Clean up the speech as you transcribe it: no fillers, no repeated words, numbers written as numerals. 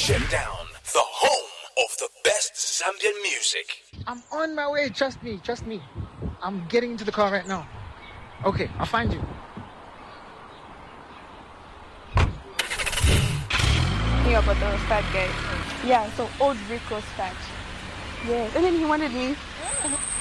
Gem Down, the home of the best Zambian music. I'm on my way. Trust me. I'm getting into the car right now. Okay, I'll find you. Yeah, but the fat guy. Yeah, so old Rick was fat. Yes, and then he wanted me.